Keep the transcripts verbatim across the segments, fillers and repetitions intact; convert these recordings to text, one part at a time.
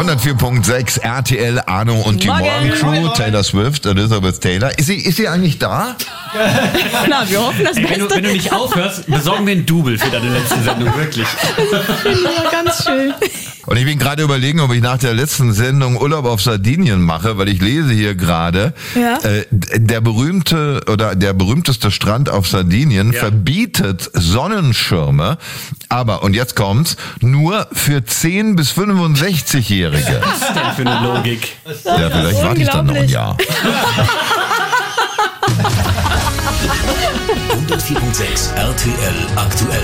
hundertvier Komma sechs R T L, Arno und die Morgencrew, Taylor Swift, Elizabeth Taylor. Ist sie, ist sie eigentlich da? Na, wir hoffen das Ey, wenn, Beste. du, wenn du nicht aufhörst, besorgen wir einen Double für deine letzte Sendung, wirklich. Ja, ganz schön. Und ich bin gerade überlegen, ob ich nach der letzten Sendung Urlaub auf Sardinien mache, weil ich lese hier gerade, Ja. äh, der berühmte oder der berühmteste Strand auf Sardinien Ja. verbietet Sonnenschirme, aber, und jetzt kommt's, nur für zehn bis fünfundsechzig-Jährige. Was ist denn für eine Logik? Ja, vielleicht warte ich dann noch ein Jahr. hundertvier Komma sechs R T L aktuell.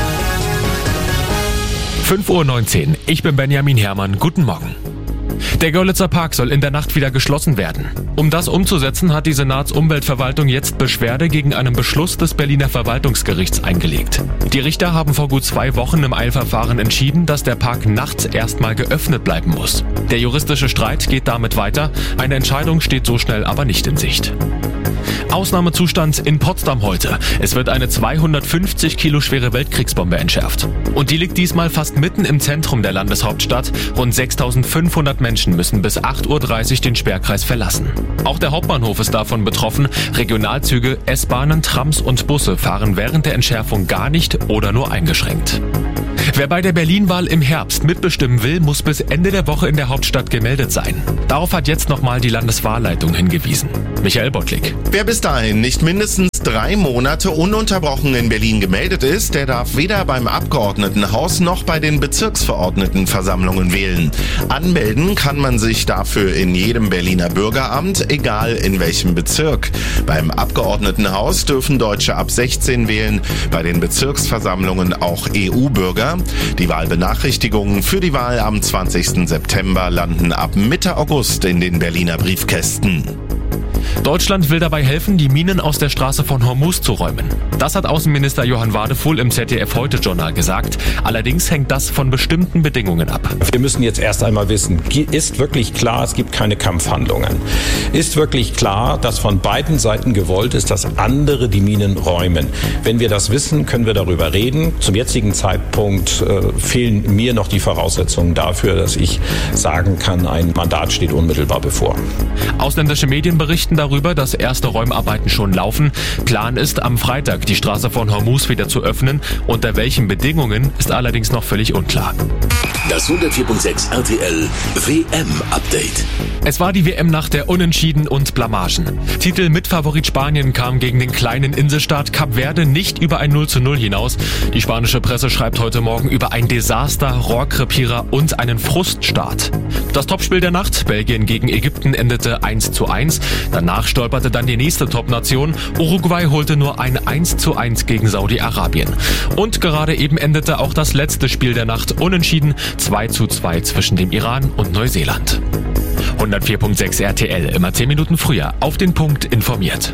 fünf Uhr neunzehn. Ich bin Benjamin Herrmann. Guten Morgen. Der Görlitzer Park soll in der Nacht wieder geschlossen werden. Um das umzusetzen, hat die Senatsumweltverwaltung jetzt Beschwerde gegen einen Beschluss des Berliner Verwaltungsgerichts eingelegt. Die Richter haben vor gut zwei Wochen im Eilverfahren entschieden, dass der Park nachts erstmal geöffnet bleiben muss. Der juristische Streit geht damit weiter. Eine Entscheidung steht so schnell aber nicht in Sicht. Ausnahmezustand in Potsdam heute. Es wird eine zweihundertfünfzig Kilo schwere Weltkriegsbombe entschärft. Und die liegt diesmal fast mitten im Zentrum der Landeshauptstadt. Rund sechstausendfünfhundert Menschen müssen bis acht Uhr dreißig den Sperrkreis verlassen. Auch der Hauptbahnhof ist davon betroffen. Regionalzüge, S-Bahnen, Trams und Busse fahren während der Entschärfung gar nicht oder nur eingeschränkt. Wer bei der Berlin-Wahl im Herbst mitbestimmen will, muss bis Ende der Woche in der Hauptstadt gemeldet sein. Darauf hat jetzt nochmal die Landeswahlleitung hingewiesen. Michael Bottlik. Wer bis dahin nicht mindestens drei Monate ununterbrochen in Berlin gemeldet ist, der darf weder beim Abgeordnetenhaus noch bei den Bezirksverordnetenversammlungen wählen. Anmelden kann man sich dafür in jedem Berliner Bürgeramt, egal in welchem Bezirk. Beim Abgeordnetenhaus dürfen Deutsche ab sechzehn wählen, bei den Bezirksversammlungen auch E U-Bürger. Die Wahlbenachrichtigungen für die Wahl am zwanzigsten September landen ab Mitte August in den Berliner Briefkästen. Deutschland will dabei helfen, die Minen aus der Straße von Hormuz zu räumen. Das hat Außenminister Johann Wadefuhl im Z D F-Heute-Journal gesagt. Allerdings hängt das von bestimmten Bedingungen ab. Wir müssen jetzt erst einmal wissen, ist wirklich klar, es gibt keine Kampfhandlungen? Ist wirklich klar, dass von beiden Seiten gewollt ist, dass andere die Minen räumen? Wenn wir das wissen, können wir darüber reden. Zum jetzigen Zeitpunkt äh, fehlen mir noch die Voraussetzungen dafür, dass ich sagen kann, ein Mandat steht unmittelbar bevor. Ausländische Medien berichten darüber, dass erste Räumarbeiten schon laufen. Plan ist, am Freitag die Straße von Hormuz wieder zu öffnen. Unter welchen Bedingungen ist allerdings noch völlig unklar. Das hundertvier Komma sechs R T L W M-Update. Es war die W M-Nacht der Unentschieden und Blamagen. Titel Mitfavorit Spanien kam gegen den kleinen Inselstaat Kap Verde nicht über ein null zu null hinaus. Die spanische Presse schreibt heute Morgen über ein Desaster, Rohrkrepierer und einen Fruststart. Das Topspiel der Nacht, Belgien gegen Ägypten, endete eins zu eins. Danach stolperte dann die nächste Top-Nation. Uruguay holte nur ein eins zu eins gegen Saudi-Arabien. Und gerade eben endete auch das letzte Spiel der Nacht unentschieden, zwei zu zwei zwischen dem Iran und Neuseeland. hundertvier Komma sechs R T L, immer zehn Minuten früher, auf den Punkt informiert.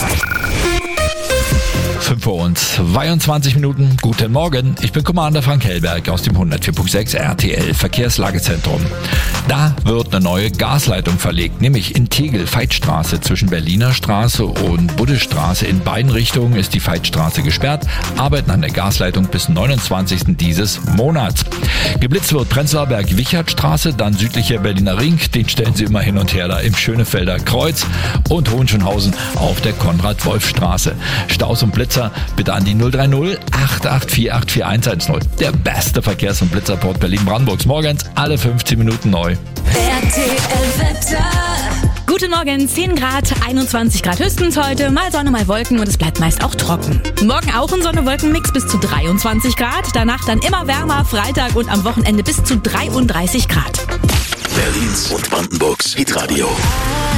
fünf Uhr und zweiundzwanzig Minuten. Guten Morgen, ich bin Commander Frank Hellberg aus dem hundertvier Komma sechs R T L Verkehrslagezentrum. Da wird eine neue Gasleitung verlegt, nämlich in Tegel-Veitstraße zwischen Berliner Straße und Buddestraße. In beiden Richtungen ist die Veitstraße gesperrt, arbeiten an der Gasleitung bis neunundzwanzigsten dieses Monats. Geblitzt wird Prenzlauer Berg-Wichert-Straße, dann südlicher Berliner Ring, den stellen sie immer hin und her da im Schönefelder Kreuz, und Hohenschönhausen auf der Konrad-Wolf-Straße. Staus und Blitzer bitte an die null drei null acht acht vier acht vier eins eins null. Der beste Verkehrs- und Blitzerport Berlin-Brandenburgs. Morgens alle fünfzehn Minuten neu. R T L-Wetter. Guten Morgen, zehn Grad, einundzwanzig Grad höchstens heute, mal Sonne, mal Wolken und es bleibt meist auch trocken. Morgen auch ein Sonne-Wolken-Mix bis zu dreiundzwanzig Grad, danach dann immer wärmer, Freitag und am Wochenende bis zu dreiunddreißig Grad. Berlins und Brandenburgs Hitradio.